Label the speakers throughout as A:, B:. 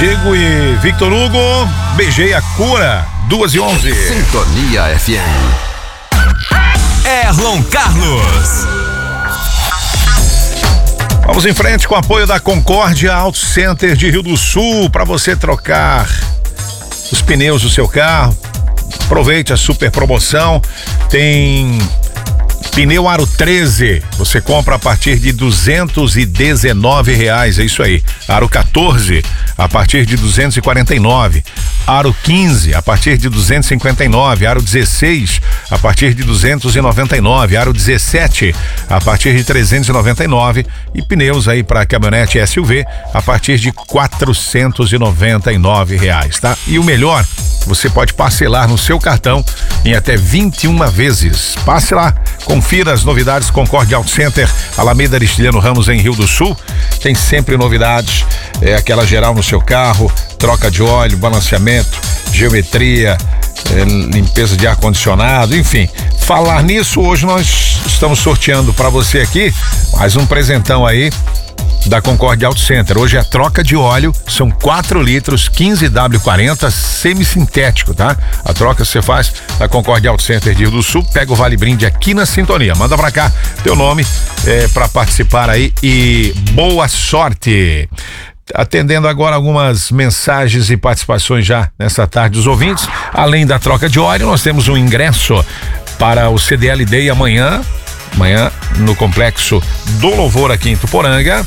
A: Diego e Victor Hugo, beijei a cura, 2h11.
B: Sintonia FM.
C: Erlon Carlos.
A: Vamos em frente com o apoio da Concórdia Auto Center de Rio do Sul, para você trocar os pneus do seu carro. Aproveite a super promoção. Tem pneu Aro 13, você compra a partir de R$219, é isso aí. Aro 14 a partir de 249, Aro 15 a partir de 259, Aro 16 a partir de 299, Aro 17 a partir de 399 e pneus aí para caminhonete SUV a partir de R$499, tá? E o melhor, você pode parcelar no seu cartão em até 21 vezes. Passe lá, confira as novidades Concórdia Auto Center, Alameda Aristiliano Ramos, em Rio do Sul. Tem sempre novidades, aquela geral no seu carro, troca de óleo, balanceamento, geometria, limpeza de ar-condicionado, enfim. Falar nisso, hoje nós estamos sorteando para você aqui mais um presentão aí da Concórdia Auto Center. Hoje é troca de óleo, são 4 litros, 15W40, semissintético, tá? A troca você faz na Concórdia Auto Center de Rio do Sul, pega o Vale Brinde aqui na sintonia. Manda pra cá teu nome pra participar aí e boa sorte. Atendendo agora algumas mensagens e participações já nessa tarde dos ouvintes. Além da troca de óleo, nós temos um ingresso para o CDL Day amanhã no Complexo do Louvor aqui em Tuporanga.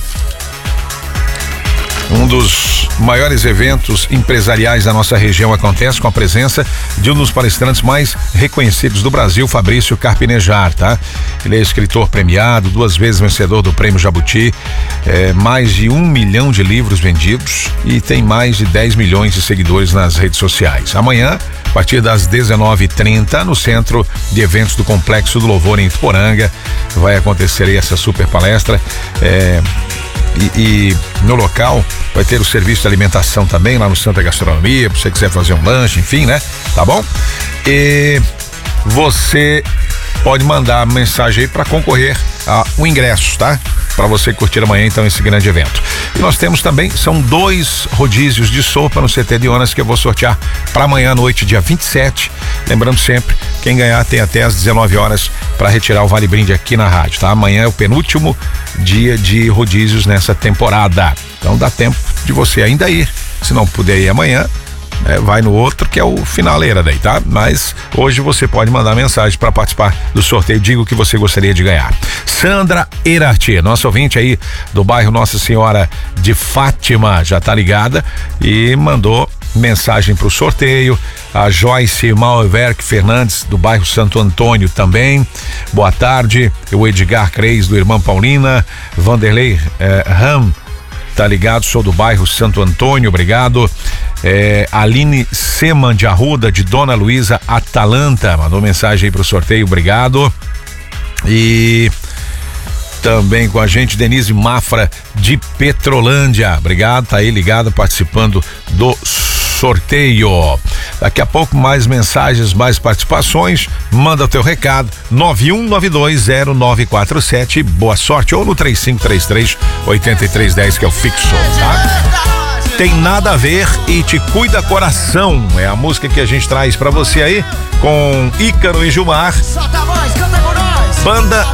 A: Um dos maiores eventos empresariais da nossa região acontece com a presença de um dos palestrantes mais reconhecidos do Brasil, Fabrício Carpinejar, tá? Ele é escritor premiado, 2 vezes vencedor do Prêmio Jabuti, mais de 1 milhão de livros vendidos e tem mais de 10 milhões de seguidores nas redes sociais. Amanhã, a partir das 19h30, no Centro de Eventos do Complexo do Louvor em Tuporanga, vai acontecer aí essa super palestra. E no local vai ter o serviço de alimentação também lá no Santa Gastronomia, se você quiser fazer um lanche, enfim, né? Tá bom? E você pode mandar mensagem aí para concorrer a um ingresso, tá? Para você curtir amanhã então esse grande evento. E nós temos também, são 2 rodízios de sopa no CT de Onas que eu vou sortear para amanhã à noite, dia 27. Lembrando sempre, quem ganhar tem até às 19 horas para retirar o Vale Brinde aqui na rádio, tá? Amanhã é o penúltimo dia de rodízios nessa temporada. Então dá tempo de você ainda ir. Se não puder ir amanhã, vai no outro que é o finaleira daí, tá? Mas hoje você pode mandar mensagem para participar do sorteio. Diga o que você gostaria de ganhar. Sandra Erati, nossa ouvinte aí do bairro Nossa Senhora de Fátima, já tá ligada e mandou mensagem pro sorteio. A Joyce Malverk Fernandes do bairro Santo Antônio também, boa tarde. O Edgar Creis do Irmã Paulina, Vanderlei Ram, tá ligado, sou do bairro Santo Antônio, obrigado. Aline Seman de Arruda, de Dona Luísa Atalanta, mandou mensagem aí pro sorteio, obrigado. E também com a gente Denise Mafra de Petrolândia, obrigado, tá aí ligado, participando do sorteio. Daqui a pouco mais mensagens, mais participações, manda o teu recado, 91920947, boa sorte, ou no 3533-8310, que é o fixo, tá? Tem nada a ver e te cuida coração, é a música que a gente traz pra você aí, com Ícaro e Gilmar. Banda